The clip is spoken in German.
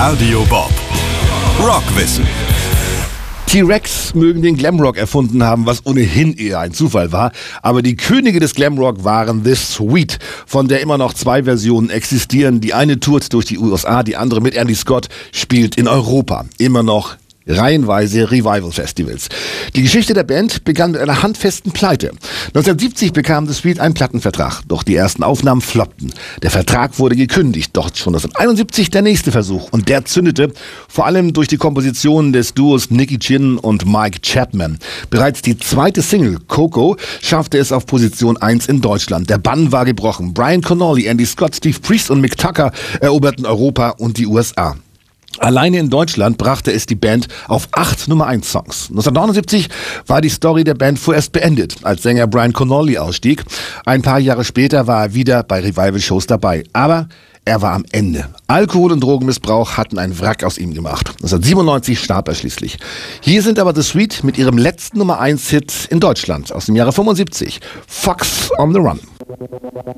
Radio Bob. Rockwissen. T-Rex mögen den Glamrock erfunden haben, was ohnehin eher ein Zufall war. Aber die Könige des Glamrock waren The Sweet, von der immer noch 2 Versionen existieren. Die eine tourt durch die USA, die andere mit Andy Scott spielt in Europa. Immer noch reihenweise Revival-Festivals. Die Geschichte der Band begann mit einer handfesten Pleite. 1970 bekam The Sweet einen Plattenvertrag, doch die ersten Aufnahmen floppten. Der Vertrag wurde gekündigt, doch schon 1971 der nächste Versuch und der zündete, vor allem durch die Kompositionen des Duos Nicky Chinn und Mike Chapman. Bereits die zweite Single, Coco, schaffte es auf Position 1 in Deutschland. Der Bann war gebrochen. Brian Connolly, Andy Scott, Steve Priest und Mick Tucker eroberten Europa und die USA. Alleine in Deutschland brachte es die Band auf 8 Nummer-1-Songs. 1979 war die Story der Band vorerst beendet, als Sänger Brian Connolly ausstieg. Ein paar Jahre später war er wieder bei Revival-Shows dabei. Aber er war am Ende. Alkohol- und Drogenmissbrauch hatten einen Wrack aus ihm gemacht. 1997 starb er schließlich. Hier sind aber The Sweet mit ihrem letzten Nummer-1-Hit in Deutschland aus dem Jahre 75. Fox on the Run.